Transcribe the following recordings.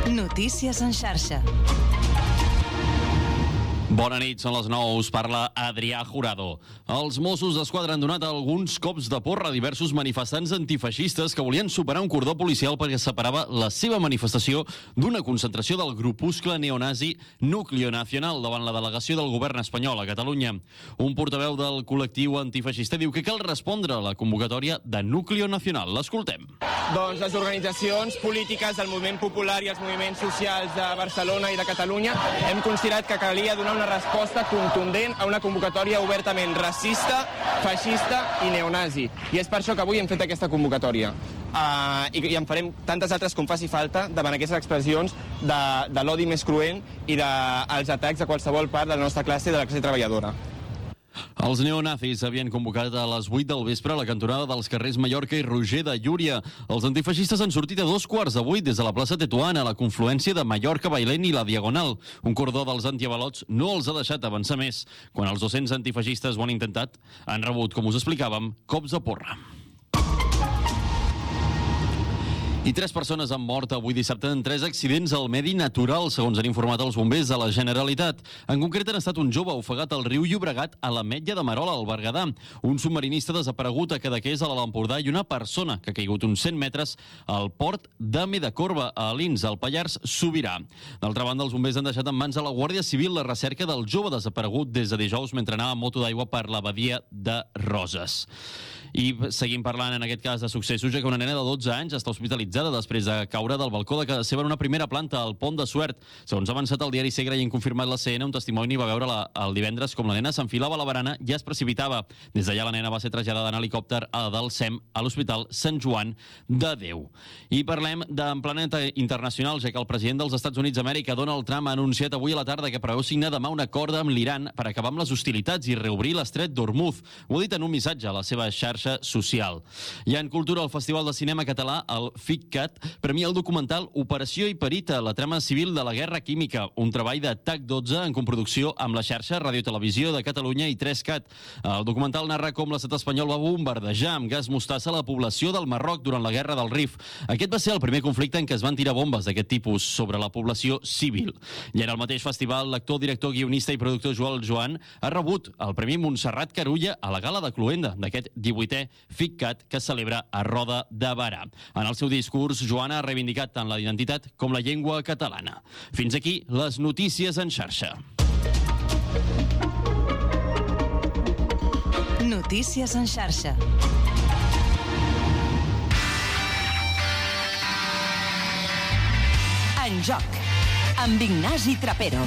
Notícies en xarxa. Bona nit, són les 9, us parla Adrià Jurado. Els Mossos d'Esquadra han donat alguns cops de porra a diversos manifestants antifeixistes que volien superar un cordó policial perquè separava la seva manifestació d'una concentració del grupuscle neonazi Núcleo Nacional davant la delegació del govern espanyol a Catalunya. Un portaveu del col·lectiu antifeixista diu que cal respondre a la convocatòria de Núcleo Nacional. L'escoltem. Doncs les organitzacions polítiques del moviment popular i els moviments socials de Barcelona i de Catalunya hem considerat que calia donar una resposta contundent a una convocatòria obertament racista, feixista i neonazi. I és per això que avui hem fet aquesta convocatòria. I en farem tantes altres com faci falta davant aquestes expressions de l'odi més cruent i dels atacs a qualsevol part de la nostra classe i de la classe treballadora. Els neonazis havien convocat a les 8 del vespre a la cantonada dels carrers Mallorca i Roger de Llúria. Els antifeixistes han sortit a 7:15 des de la plaça Tetuán a la confluència de Mallorca, Bailén i la Diagonal. Un cordó dels antiavalots no els ha deixat avançar més. Quan els 200 antifeixistes ho han intentat, han rebut, com us explicàvem, cops de porra. I 3 persones han mort avui dissabte en 3 accidents al medi natural, segons han informat els bombers de la Generalitat. En concret han estat un jove ofegat al riu Llobregat a l'Ametlla de Merola, al Berguedà, un submarinista desaparegut a Cadaqués, a l'Alt Empordà, i una persona que ha caigut uns 100 metres al port de Medacorba, a Alins, al Pallars Sobirà. D'altra banda, els bombers han deixat en mans de la Guàrdia Civil la recerca del jove desaparegut des de dijous mentre anava amb moto d'aigua per la badia de Roses. I seguim parlant, en aquest cas, de successos, ja que una nena de 12 anys està hospitalitzada després de caure del balcó de casa seva en una primera planta al Pont de Suert. Segons ha avançat el diari Segre i han confirmat la CN, un testimoni va veure el divendres com la nena s'enfilava a la barana i es precipitava. Des d'allà la nena va ser traslladada en helicòpter del SEM a l'Hospital Sant Joan de Déu. I parlem d'en planeta internacional, ja que el president dels Estats Units d'Amèrica, Donald Trump, ha anunciat avui a la tarda que preveu signar demà un acord amb l'Iran per acabar amb les hostilitats i reobrir l'estret d'Hormuz. Ho ha dit en un missatge a la seva xarxa social. I en cultura, el Festival de Cinema Català, el FICCAT, premia el documental Operació Hiperita, la trama civil de la guerra química, un treball de TAC12 en coproducció amb la xarxa Radio Televisió de Catalunya i 3CAT. El documental narra com l'estat espanyol va bombardejar amb gas mostassa la població del Marroc durant la guerra del Rif. Aquest va ser el primer conflicte en què es van tirar bombes d'aquest tipus sobre la població civil. I en el mateix festival, l'actor, director, guionista i productor Joel Joan ha rebut el Premi Montserrat Carulla a la gala de Cloenda d'aquest 18è FICCAT que es celebra a Roda de Barà. En el seu discurs, Joan ha reivindicat tant la identitat com la llengua catalana. Fins aquí les notícies en xarxa. Notícies en xarxa. En joc, amb Ignasi Trapero.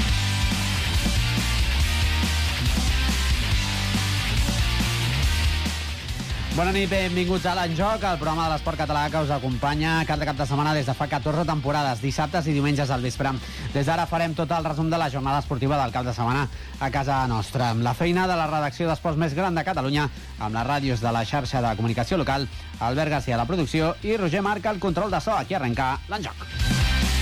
Bona nit, benvinguts a l'Enjoc, el programa de l'esport català que us acompanya cada cap de setmana des de fa 14 temporades, dissabtes i diumenges al vespre. Des d'ara farem tot el resum de la jornada esportiva del cap de setmana a casa nostra, amb la feina de la redacció d'esports més gran de Catalunya, amb les ràdios de la xarxa de comunicació local, Albert Garcia a la producció i Roger Marc al control de so. Aquí arrenca l'Enjoc.